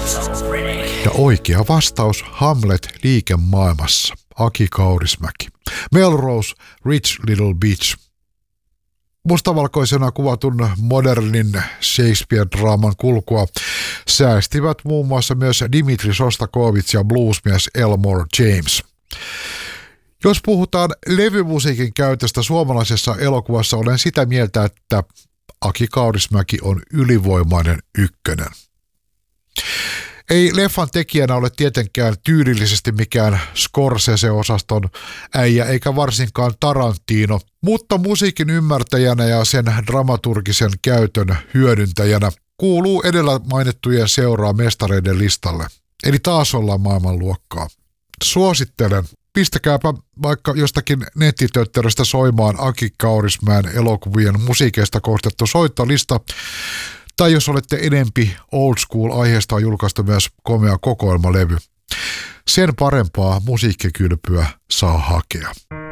Ja oikea vastaus Hamlet liikemaailmassa. Aki Kaurismäki. Melrose, Rich Little Bitch. Mustavalkoisena kuvatun modernin Shakespeare-draaman kulkua säästivät muun muassa myös Dimitri Sostakovits ja bluesmies Elmore James. Jos puhutaan levymusiikin käytöstä suomalaisessa elokuvassa, olen sitä mieltä, että Aki Kaurismäki on ylivoimainen ykkönen. Ei leffan tekijänä ole tietenkään tyylillisesti mikään Scorsese-osaston äijä eikä varsinkaan Tarantino, mutta musiikin ymmärtäjänä ja sen dramaturgisen käytön hyödyntäjänä kuuluu edellä mainittujen seuraa mestareiden listalle. Eli taas ollaan maailmanluokkaa. Suosittelen. Pistäkääpä vaikka jostakin nettitötteröstä soimaan Aki Kaurismäen elokuvien musiikeista koostettu soittolista. Tai jos olette enempi old school, aiheesta on julkaistu myös komea kokoelmalevy. Sen parempaa musiikkikylpyä saa hakea.